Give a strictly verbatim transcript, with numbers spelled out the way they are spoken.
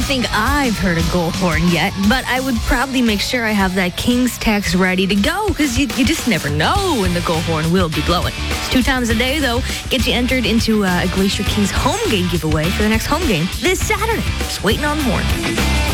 think I've heard a goal horn yet, but I would probably make sure I have that King's text ready to go, because you, you just never know when the goal horn will be blowing. It's two times a day, though. Get you entered into uh, a Glacier Kings home game giveaway for the next home game this Saturday. Just waiting on the horn.